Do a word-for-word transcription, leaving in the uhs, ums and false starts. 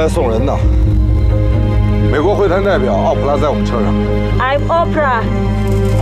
来送人的。美国会谈代表奥普拉在我们车上。 I'm Oprah.